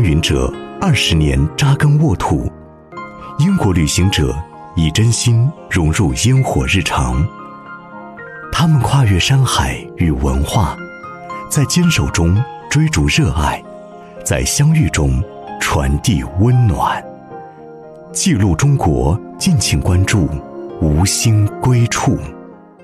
云者20年扎根沃土，英国旅行者以真心融入烟火日常。他们跨越山海与文化，在坚守中追逐热爱，在相遇中传递温暖。记录中国，敬请关注无心归处。